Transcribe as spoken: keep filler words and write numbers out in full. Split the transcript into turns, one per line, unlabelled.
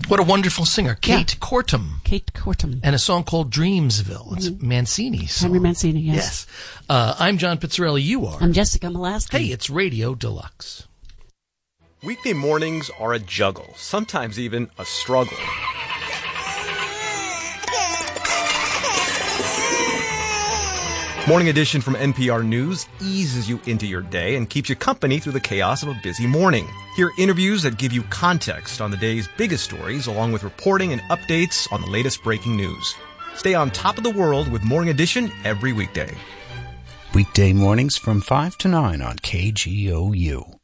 What a wonderful singer, Kate yeah. Kortum.
Kate Kortum.
And a song called Dreamsville. It's mm-hmm. Mancini's song.
Henry Mancini, yes.
Yes. Uh, I'm John Pizzarelli. You are?
I'm Jessica Molaski.
Hey, it's Radio Deluxe.
Weekday mornings are a juggle, sometimes even a struggle. Morning Edition from N P R News eases you into your day and keeps you company through the chaos of a busy morning. Hear interviews that give you context on the day's biggest stories, along with reporting and updates on the latest breaking news. Stay on top of the world with Morning Edition every weekday.
Weekday mornings from five to nine on K G O U.